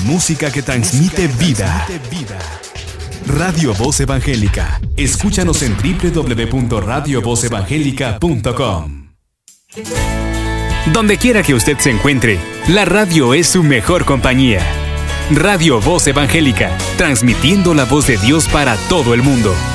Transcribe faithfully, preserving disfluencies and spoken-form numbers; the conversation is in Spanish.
Música que transmite vida. Radio Voz Evangélica. Escúchanos en doble u doble u doble u punto radio voz evangélica punto com. Donde quiera que usted se encuentre, la radio es su mejor compañía. Radio Voz Evangélica, transmitiendo la voz de Dios para todo el mundo.